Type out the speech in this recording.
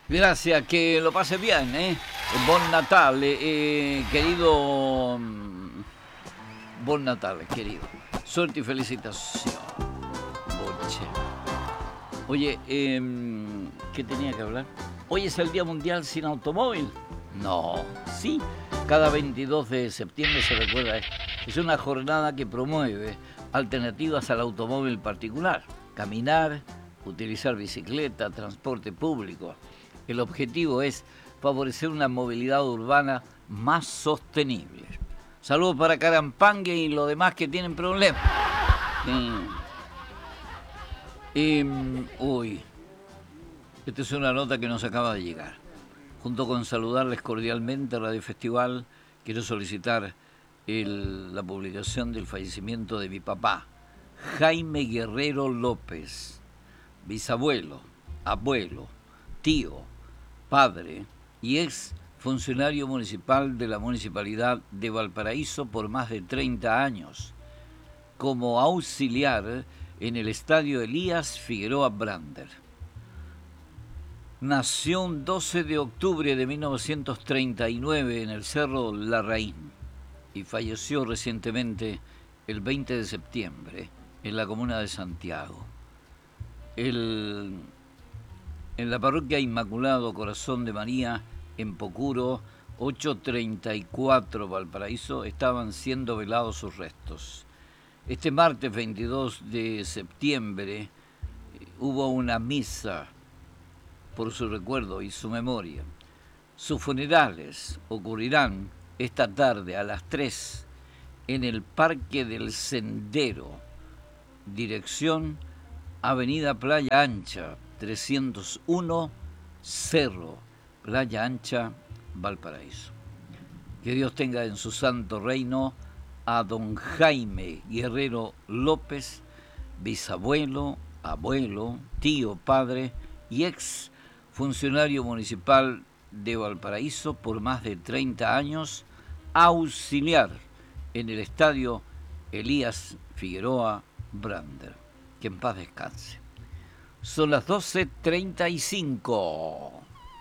Gracias, que lo pase bien, ¿eh? Buon Natale, querido. Buon Natale, querido. Suerte y felicitación. Boche. Oye, ¿qué tenía que hablar? Hoy es el Día Mundial sin Automóvil. No, sí. Cada 22 de septiembre se recuerda esto. Es una jornada que promueve alternativas al automóvil particular. Caminar, utilizar bicicleta, transporte público. El objetivo es favorecer una movilidad urbana más sostenible. Saludos para Carampangue y los demás que tienen problemas. Uy, esta es una nota que nos acaba de llegar. Junto con saludarles cordialmente a Radio Festival, quiero solicitar la publicación del fallecimiento de mi papá, Jaime Guerrero López, bisabuelo, abuelo, tío, padre y ex funcionario municipal de la Municipalidad de Valparaíso por más de 30 años, como auxiliar en el Estadio Elías Figueroa Brander. Nació un 12 de octubre de 1939 en el Cerro Larraín y falleció recientemente el 20 de septiembre en la comuna de Santiago. En la parroquia Inmaculado Corazón de María, en Pocuro, 834 Valparaíso, estaban siendo velados sus restos. Este martes 22 de septiembre hubo una misa por su recuerdo y su memoria. Sus funerales ocurrirán esta tarde a las 3 en el Parque del Sendero, dirección Avenida Playa Ancha, 301, Cerro, Playa Ancha, Valparaíso. Que Dios tenga en su santo reino a don Jaime Guerrero López, bisabuelo, abuelo, tío, padre y ex funcionario municipal de Valparaíso por más de 30 años, auxiliar en el Estadio Elías Figueroa Brander. Que en paz descanse. Son las 12:35.